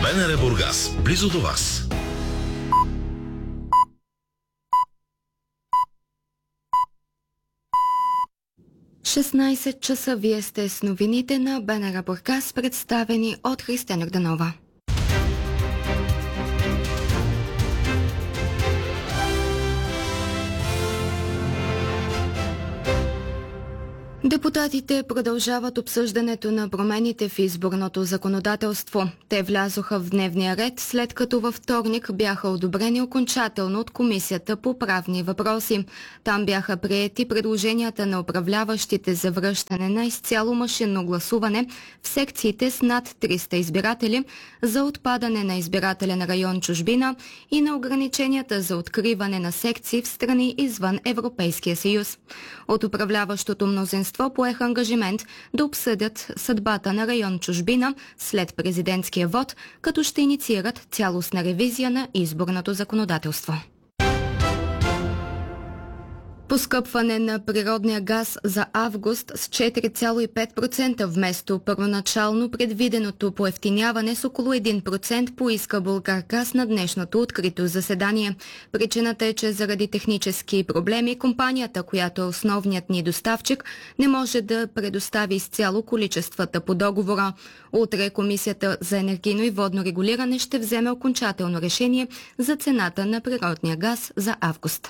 БНР Бургас, близо до вас. Часа вие сте с новините на БНР Бургас, представени от Христина Йорданова. Депутатите продължават обсъждането на промените в изборното законодателство. Те влязоха в дневния ред, след като във вторник бяха одобрени окончателно от Комисията по правни въпроси. Там бяха приети предложенията на управляващите за връщане на изцяло машинно гласуване в секциите с над 300 избиратели, за отпадане на избирателен район чужбина и на ограниченията за откриване на секции в страни извън Европейския съюз. От управляващото мнозинство поеха ангажимент да обсъдят съдбата на район чужбина след президентския вод, като ще инициират цялостна ревизия на изборното законодателство. Поскъпване на природния газ за август с 4,5% вместо първоначално предвиденото поевтиняване с около 1% поиска Булгаргаз на днешното открито заседание. Причината е, че заради технически проблеми компанията, която е основният ни доставчик, не може да предостави изцяло количествата по договора. Утре Комисията за енергийно и водно регулиране ще вземе окончателно решение за цената на природния газ за август.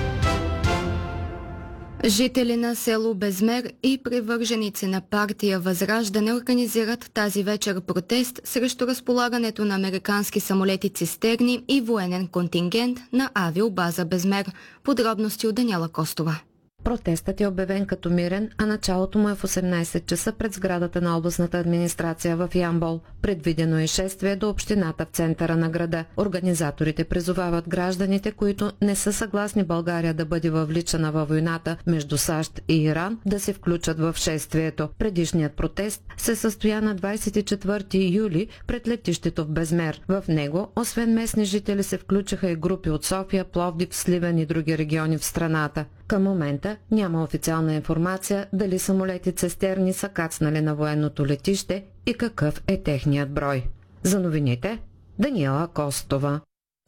Жители на село Безмер и привърженици на партия Възраждане организират тази вечер протест срещу разполагането на американски самолети цистерни и военен контингент на авиобаза Безмер. Подробности от Даниела Костова. Протестът е обявен като мирен, а началото му е в 18 часа пред сградата на областната администрация в Ямбол. Предвидено е шествие до общината в центъра на града. Организаторите призовават гражданите, които не са съгласни България да бъде въвличана във войната между САЩ и Иран, да се включат в шествието. Предишният протест се състоя на 24 юли пред летището в Безмер. В него, освен местни жители, се включиха и групи от София, Пловдив, Сливен и други региони в страната. Към момента няма официална информация дали самолети цистерни са кацнали на военното летище и какъв е техният брой. За новините Даниела Костова.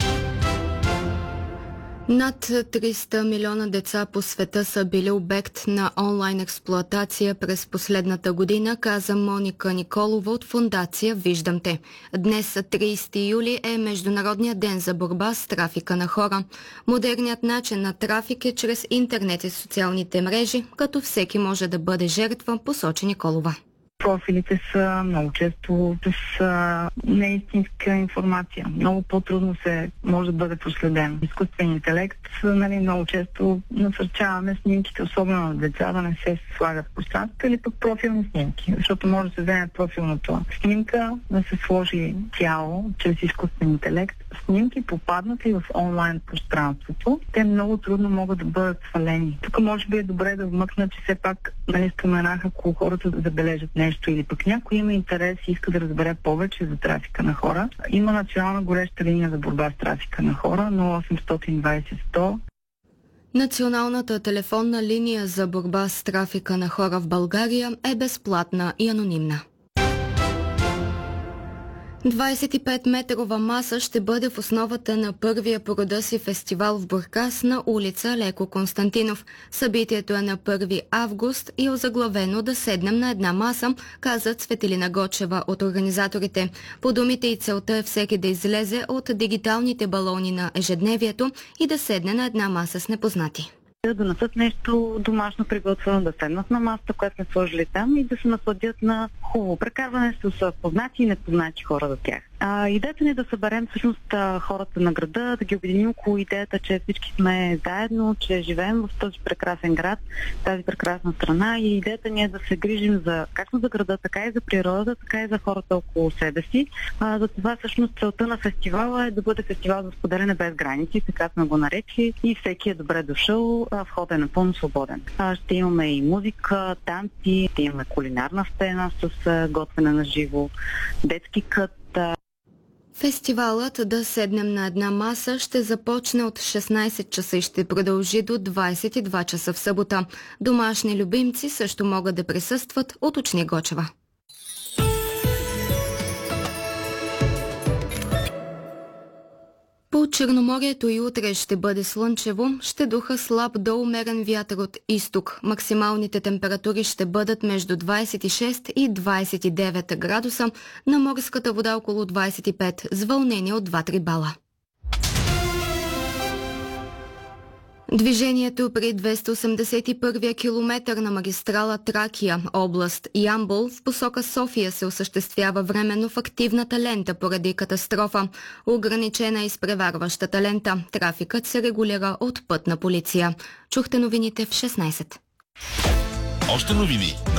Над 300 милиона деца по света са били обект на онлайн експлоатация през последната година, каза Моника Николова от фондация Виждам те. Днес, 30 юли, е Международният ден за борба с трафика на хора. Модерният начин на трафик е чрез интернет и социалните мрежи, като всеки може да бъде жертва, посочи Николова. Профилите са много често с неистинска информация. Много по-трудно може да бъде проследен. Изкуствен интелект, много често насърчаваме снимките, особено на деца, да не се слагат в пространството или пък профилни снимки. Защото може да се вземе профилната снимка, да се сложи тяло чрез изкуствен интелект. Снимки попаднати в онлайн пространството, те много трудно могат да бъдат свалени. Тук може би е добре да вмъкна, че все пак споменах, ако хората забележат нещо или пък някой има интерес и иска да разбере повече за трафика на хора. Има национална гореща линия за борба с трафика на хора 0820 100. Националната телефонна линия за борба с трафика на хора в България е безплатна и анонимна. 25-метрова маса ще бъде в основата на първия по рода си фестивал в Бургас на улица Леко Константинов. Събитието е на 1 август и е озаглавено "Да седнем на една маса", каза Цветелина Гочева от организаторите. По думите и целта е всеки да излезе от дигиталните балони на ежедневието и да седне на една маса с непознати. Да донесат нещо домашно приготвено, да седнат на масата, която сме сложили там и да се насладят на хубаво прекарване с познати и непознати хора за тях. Идеята ни е да съберем всъщност хората на града, да ги обединим около идеята, че всички сме заедно, че живеем в този прекрасен град, тази прекрасна страна и идеята ни е да се грижим както за града, така и за природата, така и за хората около себе си. За това всъщност целта на фестивала е да бъде фестивал за споделяне без граници, така сме го наречи, и всеки е добре дошъл, входът е напълно свободен. Ще имаме и музика, танци, ще имаме кулинарна сцена с готвене на живо, детски кът. Фестивалът "Да седнем на една маса" ще започне от 16 часа и ще продължи до 22 часа в събота. Домашни любимци също могат да присъстват, уточни Гочева. По Черноморието и утре ще бъде слънчево, ще духа слаб до умерен вятър от изток. Максималните температури ще бъдат между 26 и 29 градуса, на морската вода около 25, с вълнение от 2-3 бала. Движението при 281-я километър на магистрала Тракия, област Ямбол, в посока София се осъществява временно в активната лента поради катастрофа. Ограничена е изпреварващата лента. Трафикът се регулира от пътна полиция. Чухте новините в 16. Още новини